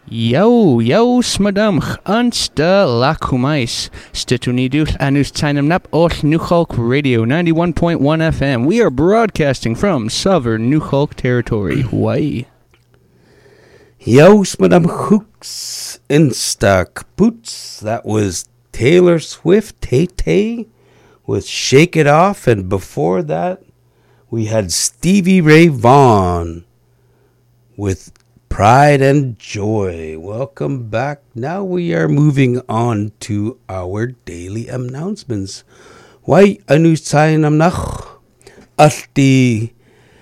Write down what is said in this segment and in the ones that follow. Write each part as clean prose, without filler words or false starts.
Yo, smadamch, ansta lakumais, stituniduch anus tainam nap och New Hulk Radio 91.1 FM. We are broadcasting from Southern New Hulk Territory, Hawaii. Yo, smadam hooks, insta kapoots. That was Taylor Swift, Tay-Tay, with Shake It Off. And before that, we had Stevie Ray Vaughan with Pride and Joy. Welcome back. Now we are moving on to our daily announcements. Why anu sayin amnach alti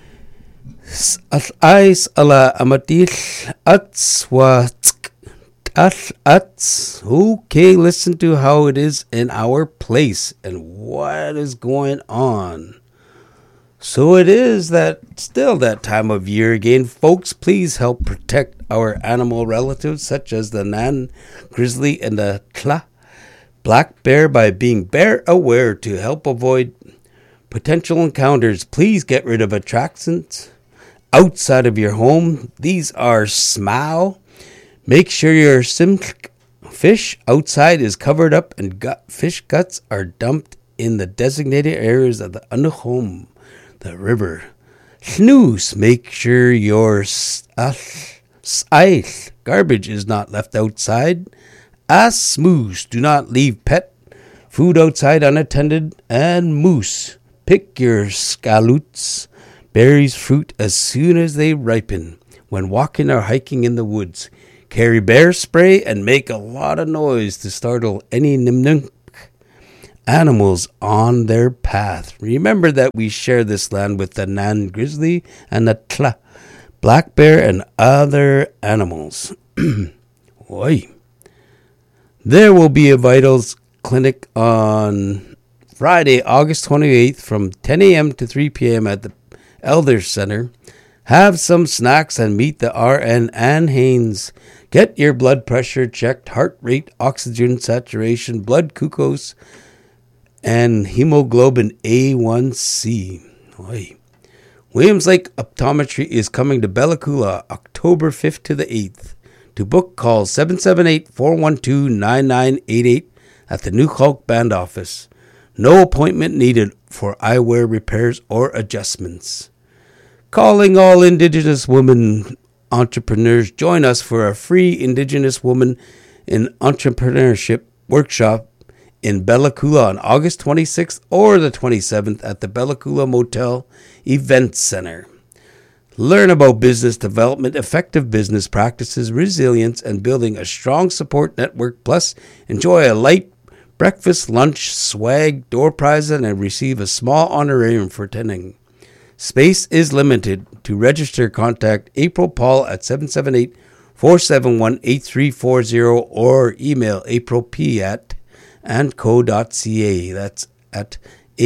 ais ala amatil ats wa ats. Okay, listen to how it is in our place and what is going on. So it is still that time of year again. Folks, please help protect our animal relatives such as the Nan grizzly and the Tla black bear by being bear aware to help avoid potential encounters. Please get rid of attractions outside of your home. These are smile. Make sure your fish outside is covered up and fish guts are dumped in the designated areas of the home. The river. Snooze. Make sure your garbage is not left outside. Smooze. Do not leave pet food outside unattended. And moose. Pick your scallops, berries, fruit as soon as they ripen when walking or hiking in the woods. Carry bear spray and make a lot of noise to startle any animals on their path. Remember that we share this land with the Nan grizzly and the Tla black bear and other animals. Oi. There will be a vitals clinic on Friday, August 28th from 10 a.m. to 3 p.m. at the Elder Center. Have some snacks and meet the RN Ann Haynes. Get your blood pressure checked, heart rate, oxygen saturation, blood glucose, and hemoglobin A1C. Oy. Williams Lake Optometry is coming to Bella Coola October 5th to the 8th. To book, call 778-412-9988 at the New Hulk Band Office. No appointment needed for eyewear repairs or adjustments. Calling all Indigenous women entrepreneurs. Join us for a free Indigenous Woman in Entrepreneurship workshop in Bella Coola on August 26th or the 27th at the Bella Coola Motel Event Center. Learn about business development, effective business practices, resilience, and building a strong support network. Plus, enjoy a light breakfast, lunch, swag, door prize, and receive a small honorarium for attending. Space is limited. To register, contact April Paul at 778-471-8340 or email aprilp@antco.ca. That's at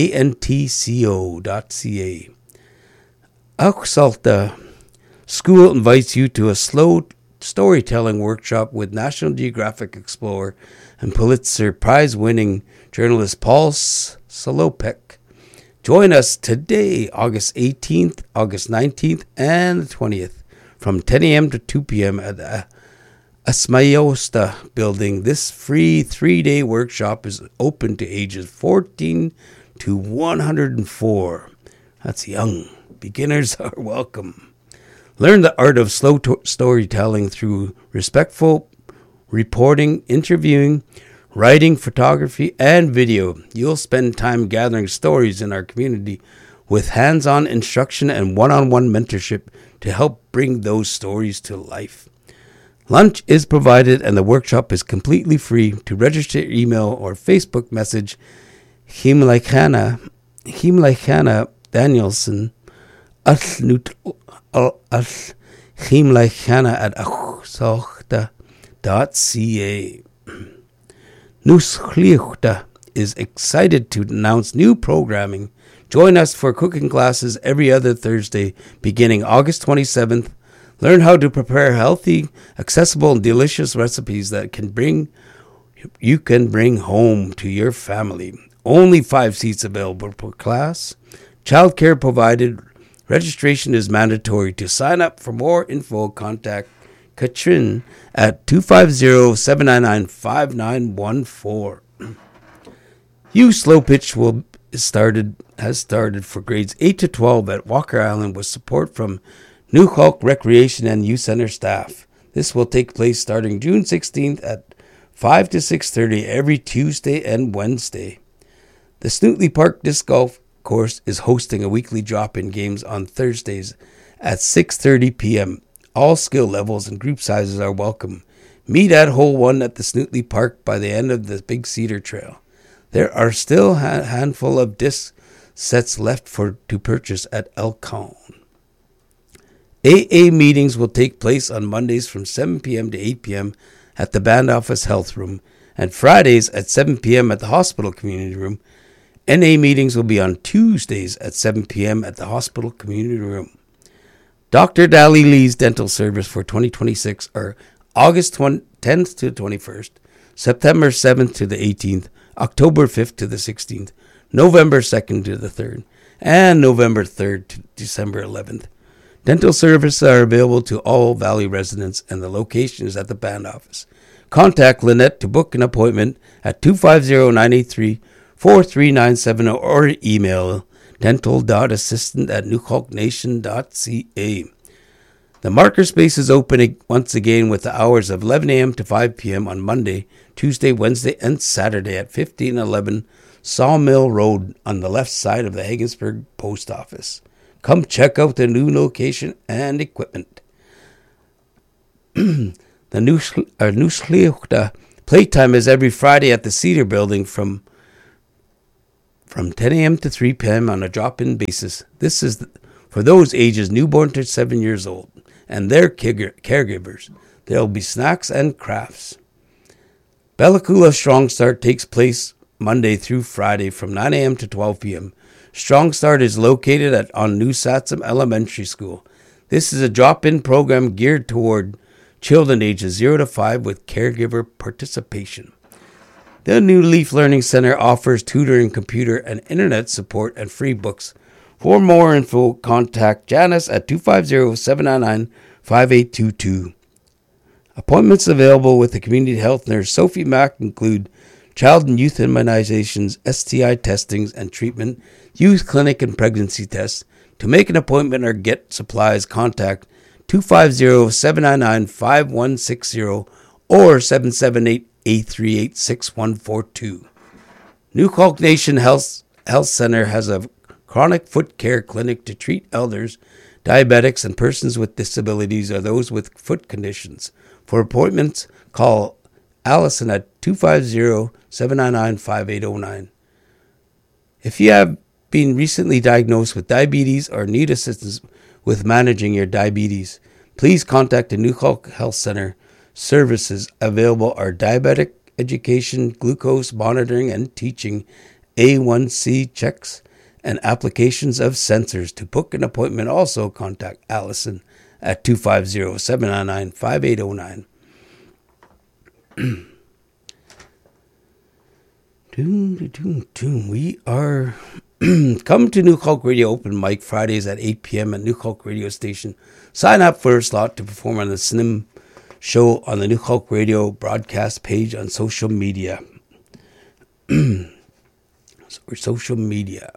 antco.ca. Auxalta School invites you to a slow storytelling workshop with National Geographic Explorer and Pulitzer Prize-winning journalist Paul Solopek. Join us today, August 18th, August 19th, and the 20th from 10 a.m. to 2 p.m. at the Asmayosta building. This free 3-day workshop is open to ages 14 to 104. That's young. Beginners are welcome. Learn the art of slow storytelling through respectful reporting, interviewing, writing, photography, and video. You'll spend time gathering stories in our community with hands-on instruction and one-on-one mentorship to help bring those stories to life. Lunch is provided and the workshop is completely free. To register, email or Facebook message Himlaikana Danielson himlaikana@auxalta.ca. Nuskliuchta is excited to announce new programming. Join us for cooking classes every other Thursday beginning August 27th. Learn how to prepare healthy, accessible, and delicious recipes that you can bring home to your family. Only 5 seats available per class. Childcare provided. Registration is mandatory. To sign up for more info, contact Katrin at 250-799-5914. U Slow Pitch has started for grades 8 to 12 at Walker Island with support from New Hulk Recreation and Youth Center staff. This will take place starting June 16th at 5 to 6:30 every Tuesday and Wednesday. The Snootley Park Disc Golf Course is hosting a weekly drop-in games on Thursdays at 6:30 p.m. All skill levels and group sizes are welcome. Meet at Hole 1 at the Snootley Park by the end of the Big Cedar Trail. There are still a handful of disc sets left to purchase at Elkhorn. AA meetings will take place on Mondays from 7 p.m. to 8 p.m. at the Band Office Health Room and Fridays at 7 p.m. at the Hospital Community Room. NA meetings will be on Tuesdays at 7 p.m. at the Hospital Community Room. Dr. Dali Lee's dental service for 2026 are August 10th to 21st, September 7th to the 18th, October 5th to the 16th, November 2nd to the 3rd, and November 3rd to December 11th. Dental services are available to all Valley residents, and the location is at the Band Office. Contact Lynette to book an appointment at 250-983-4397 or email dental.assistant@newhawknation.ca. The marker space is open once again with the hours of 11 a.m. to 5 p.m. on Monday, Tuesday, Wednesday, and Saturday at 1511 Sawmill Road on the left side of the Haggensburg Post Office. Come check out the new location and equipment. The Nusleuchte playtime is every Friday at the Cedar Building from 10 a.m. to 3 p.m. on a drop-in basis. This is for those ages newborn to 7 years old and their caregivers. There will be snacks and crafts. Bella Coola Strong Start takes place Monday through Friday from 9 a.m. to 12 p.m. Strong Start is located on New Satsum Elementary School. This is a drop-in program geared toward children ages 0 to 5 with caregiver participation. The New Leaf Learning Center offers tutoring, computer, and internet support and free books. For more info, contact Janice at 250-799-5822. Appointments available with the community health nurse Sophie Mack include child and youth immunizations, STI testings and treatment, youth clinic and pregnancy tests. To make an appointment or get supplies, contact 250-799-5160 or 778-838-6142. New Hulk Nation Health Center has a chronic foot care clinic to treat elders, diabetics, and persons with disabilities or those with foot conditions. For appointments, call Allison at 250-799-5809. If you have been recently diagnosed with diabetes or need assistance with managing your diabetes, please contact the New Hulk Health Center. Services available are diabetic education, glucose monitoring and teaching, A1C checks, and applications of sensors. To book an appointment, also contact Allison at 250-799-5809. We are come to New Hulk Radio Open Mic Fridays at 8 p.m. at New Hulk Radio Station. Sign up for a slot to perform on the Snim Show on the New Hulk Radio broadcast page on social media. Social media.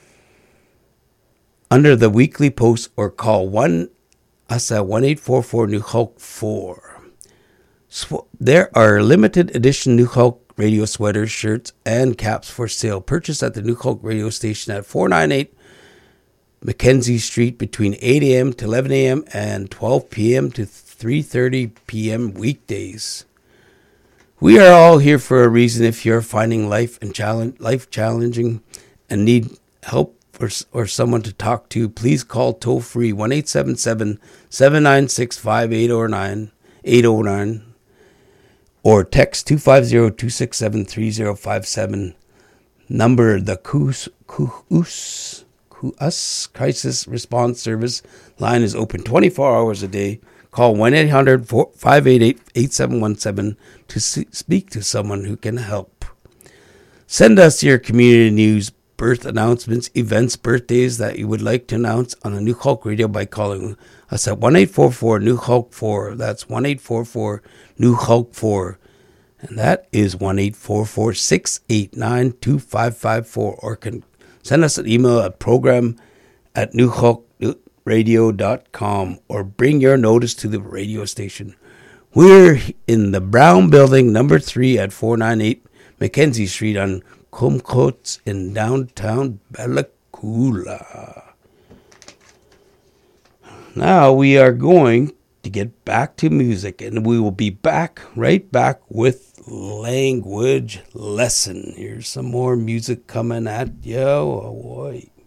Under the weekly post or call 1-1844 New Hulk 4. There are limited edition New Hulk Radio sweaters, shirts, and caps for sale. Purchased at the New Hulk Radio Station at 498 Mackenzie Street between 8 a.m. to 11 a.m. and 12 p.m. to 3:30 p.m. weekdays. We are all here for a reason. If you're finding life challenging and need help or someone to talk to, please call toll free 1-877-796-5809 or text 250-267-3057. Number the KUS Crisis Response Service line is open 24 hours a day. Call 1-800-588-8717 to speak to someone who can help. Send us your community news birth announcements, events, birthdays that you would like to announce on a New Hulk Radio by calling us at 1-844-NEW-HULK-4. That's 1-844-NEW-HULK-4. And that is 1-844-689-2554. Or can send us an email at program@newhulkradio.com or bring your notice to the radio station. We're in the Brown Building, number 3 at 498 Mackenzie Street on Comcoats in downtown Bella Coola. Now we are going to get back to music, and we will be right back with Language Lesson. Here's some more music coming at you. Oh boy.